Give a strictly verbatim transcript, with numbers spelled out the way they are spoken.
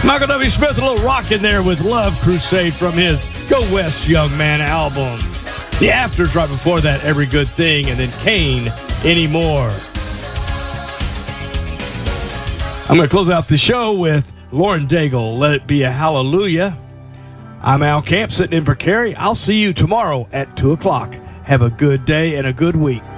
Michael W. Smith, a little rock in there with Love Crusade from his Go West Young Man album. The Afters right before that, Every Good Thing, and then Kane, Anymore. I'm going to close out the show with Lauren Daigle, Let It Be a Hallelujah. I'm Al Camp, sitting in for Carrie. I'll see you tomorrow at two o'clock. Have a good day and a good week.